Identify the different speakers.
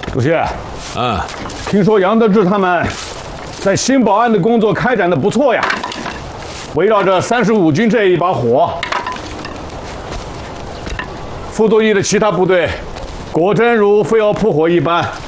Speaker 1: 主席，
Speaker 2: 啊，
Speaker 1: 听说杨得志他们在新保安的工作开展的不错呀，围绕着35军这一把火，傅作义的其他部队果真如飞蛾扑火一般，